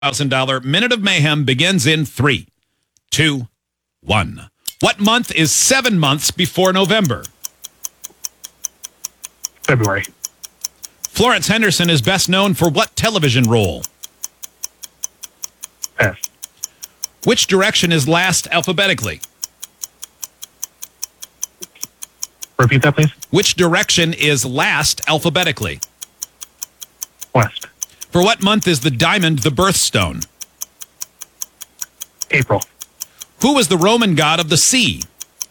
$1,000 Minute of Mayhem begins in 3, 2, 1. What month is 7 months before November? February. Florence Henderson is best known for what television role? Pass. Which direction is last alphabetically? Repeat that, please. Which direction is last alphabetically? West. For what month is the diamond the birthstone? April. Who was the Roman god of the sea?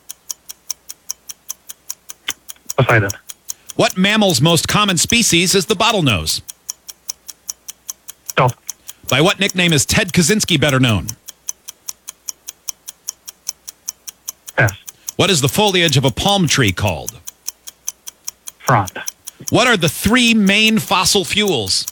Poseidon. What mammal's most common species is the bottlenose? Dolphin. By what nickname is Ted Kaczynski better known? Pass. What is the foliage of a palm tree called? Frond. What are the 3 main fossil fuels?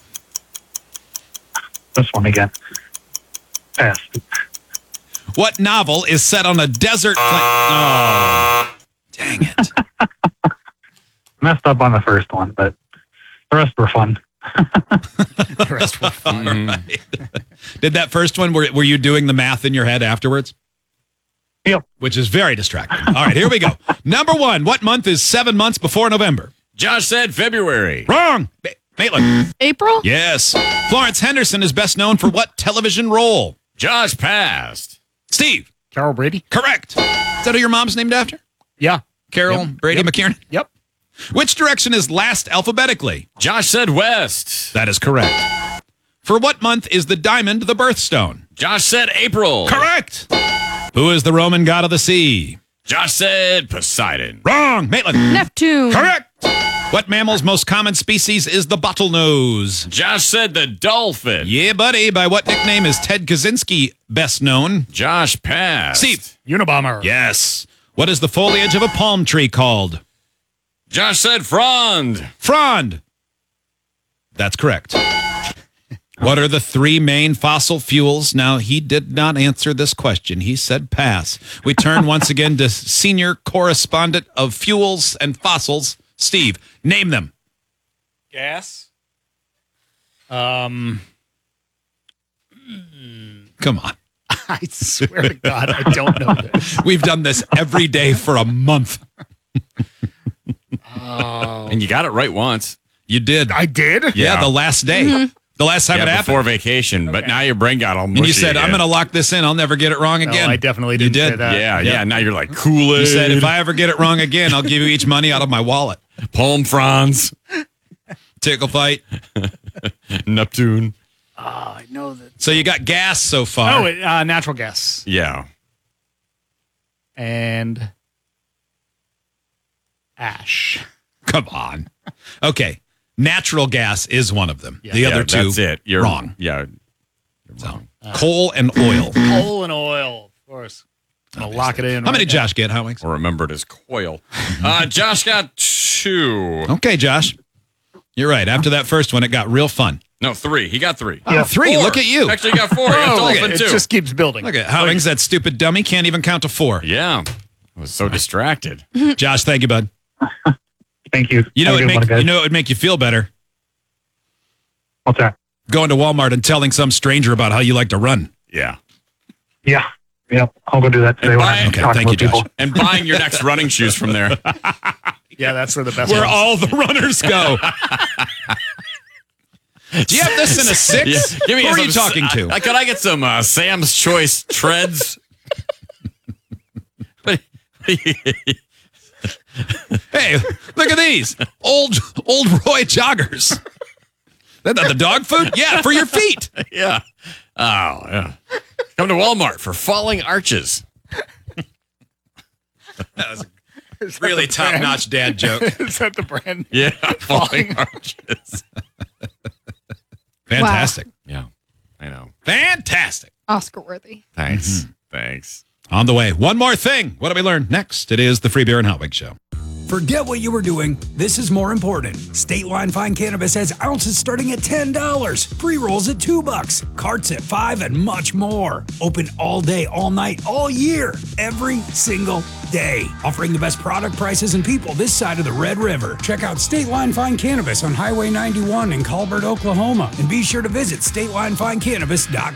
This one again. Pass. What novel is set on a desert Oh, dang it. Messed up on the first one, but the rest were fun. The rest were fun. Right. Did that first one, were you doing the math in your head afterwards? Yep. Which is very distracting. All right, here we go. Number 1, what month is 7 months before November? Josh said February. Wrong. Maitland. April? Yes. Florence Henderson is best known for what television role? Josh passed. Steve. Carol Brady? Correct. Is that who your mom's named after? Yeah. Carol Brady McKiernan? Yep. Which direction is last alphabetically? Josh said West. That is correct. For what month is the diamond the birthstone? Josh said April. Correct. Who is the Roman god of the sea? Josh said Poseidon. Wrong. Maitland. Neptune. Correct. What mammal's most common species is the bottlenose? Josh said the dolphin. Yeah, buddy. By what nickname is Ted Kaczynski best known? Josh passed. Steve. Unabomber. Yes. What is the foliage of a palm tree called? Josh said Frond. Frond. That's correct. What are the 3 main fossil fuels? Now, he did not answer this question. He said pass. We turn once again to senior correspondent of fuels and fossils, Steve. Name them. Gas. Come on. I swear to God, I don't know this. We've done this every day for a month. And you got it right once. You did. I did? Yeah, the last day. The last time it happened. Before vacation. But now your brain got all mushy. And you said, again. I'm going to lock this in. I'll never get it wrong No, again. I definitely You didn't did. say that. Yeah. Now you're like Kool-Aid. You said, if I ever get it wrong again, I'll give you each money out of my wallet. Palm fronds. Tickle fight. Neptune. Oh, I know that. So you got gas so far. Oh, natural gas. Yeah. And ash. Come on. Okay. Natural gas is one of them. Yeah. The other two, That's it. You're wrong. Yeah. So, coal and oil. Coal and oil, of course. I'm going to lock it in. How many did right now. Josh get, Howings? Or remembered as coil. Josh got 2. Okay, Josh. You're right. After that first one, it got real fun. No, 3. He got 3. Oh, 3. 4. Look at you. Actually, he got 4. He got Oh, dolphin, it too. just keeps building. Look at Howings, that stupid dummy, can't even count to 4. Yeah. I was so distracted. Josh, thank you, bud. Thank you. You know, Have a good one, guys. it would make you feel better What's that? going to Walmart and telling some stranger about how you like to run. Yeah. Yeah. Yep. I'll go do that today And when buy- I'm okay, talking thank with you, people. Josh. And buying your next running shoes from there. Yeah, that's where the best Where ones. all the runners go. Do you have this in a 6? Yeah. Give me Who are you some- talking to? Could I get some Sam's Choice treads? Hey, look at these old Roy joggers. That the dog food? Yeah, for your feet. Yeah. Oh, yeah. Come to Walmart for falling arches. That was a really top-notch dad joke. Is that the brand? Yeah, falling arches. Fantastic. Yeah, I know. Fantastic. Oscar worthy. Thanks. Thanks. On the way. One more thing. What do we learn next? It is the Free Beer and Hot Wing Show. Forget what you were doing. This is more important. State Line Fine Cannabis has ounces starting at $10, pre-rolls at $2, carts at $5, and much more. Open all day, all night, all year, every single day. Offering the best product prices and people this side of the Red River. Check out State Line Fine Cannabis on Highway 91 in Colbert, Oklahoma. And be sure to visit statelinefindcannabis.com.